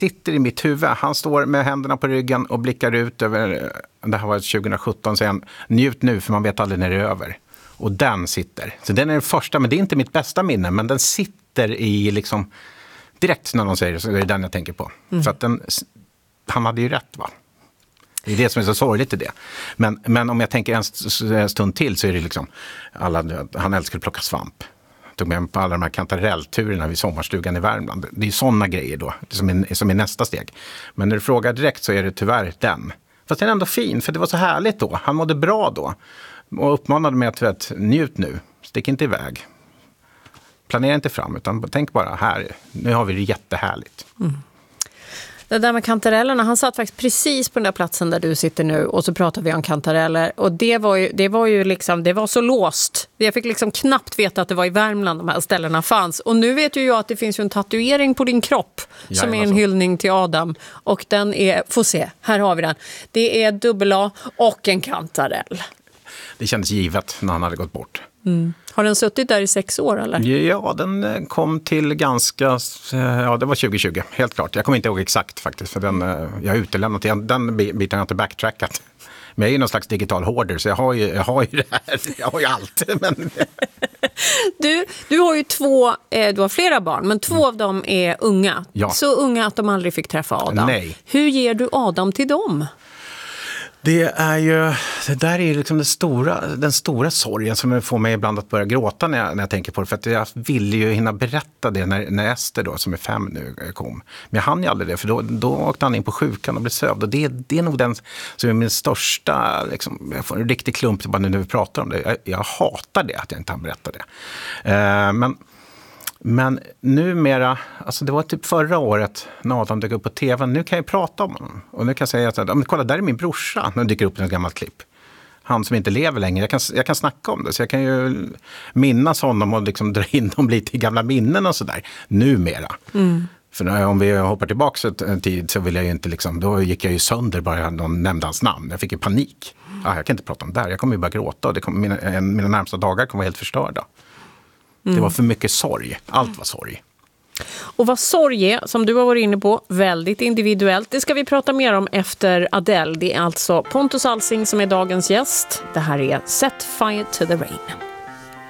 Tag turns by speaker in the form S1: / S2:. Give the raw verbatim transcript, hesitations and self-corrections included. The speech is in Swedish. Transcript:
S1: sitter i mitt huvud. Han står med händerna på ryggen och blickar ut över, det här var tjugo sjutton, säger han, njut nu för man vet aldrig när det är över. Och den sitter. Så den är den första, men det är inte mitt bästa minne, men den sitter i liksom, direkt när någon säger det så är det den jag tänker på. Mm. För att den, han hade ju rätt, va? Det är det som är så sorgligt i det. Men, men om jag tänker en stund till så är det liksom, alla, han älskar att plocka svamp. Tog med på alla de här kantarellturerna vid sommarstugan i Värmland. Det är sådana grejer då, som är, som är nästa steg. Men när du frågar direkt så är det tyvärr den. Fast den är ändå fin, för det var så härligt då. Han mådde bra då. Och uppmanade mig att vet, njut nu, stick inte iväg. Planera inte fram, utan tänk bara här, nu har vi det jättehärligt.
S2: Mm. Det där med kantarellerna, han satt faktiskt precis på den där platsen där du sitter nu och så pratade vi om kantareller och det var ju, det var ju liksom, det var så låst. Jag fick liksom knappt veta att det var i Värmland de här ställena fanns. Och nu vet ju jag att det finns ju en tatuering på din kropp som Jajamän, är en hyllning till Adam. Och den är, får se, här har vi den. Det är dubbel A och en kantarell.
S1: Det kändes givet när han hade gått bort.
S2: Mm. Har den suttit där i sex år eller?
S1: Ja, den kom till ganska, ja det var tjugo tjugo, helt klart. Jag kommer inte ihåg exakt faktiskt, för den, jag har utelämnat, den biten har jag inte backtrackat. Men jag är ju någon slags digital hoarder så jag har ju, jag har ju det här, jag har ju allt. Men...
S2: du, du har ju två, du har flera barn, men två mm. av dem är unga.
S1: Ja.
S2: Så unga att de aldrig fick träffa Adam.
S1: Nej.
S2: Hur ger du Adam till dem?
S1: Det är ju, det där är liksom den stora, den stora sorgen som får mig ibland att börja gråta när jag, när jag tänker på det. För att jag ville ju hinna berätta det när, när Ester då, som är fem nu, kom. Men jag hann ju aldrig det, för då, då åkte han in på sjukan och blev sövd. Och det, det är nog den som är min största, liksom, jag får en riktig klump bara nu när vi pratar om det. Jag, jag hatar det, att jag inte hann berätta det. Uh, men... Men numera, alltså det var typ förra året när Adam dök upp på tv, nu kan jag prata om honom. Och nu kan jag säga att, men kolla, där är min brorsa när det dyker upp en gammalt klipp. Han som inte lever längre, jag kan, jag kan snacka om det. Så jag kan ju minnas honom och liksom dra in dem lite i gamla minnen och sådär. Numera. Mm. För när, om vi hoppar tillbaka en tid så vill jag ju inte liksom, då gick jag ju sönder bara någon nämnde hans namn. Jag fick ju panik. Ah, jag kan inte prata om det här, jag kommer ju bara gråta och det kommer, mina, mina närmsta dagar kommer vara helt förstörda. Mm. Det var för mycket sorg. Allt var sorg.
S2: Och vad sorg är, som du har varit inne på, väldigt individuellt. Det ska vi prata mer om efter Adele. Det är alltså Pontus Alsing som är dagens gäst. Det här är Set Fire to the Rain.